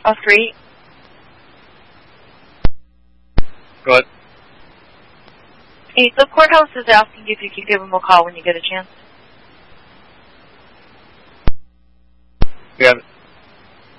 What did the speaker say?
3. Go ahead. Hey, the courthouse is asking if you can give them a call when you get a chance. We have it.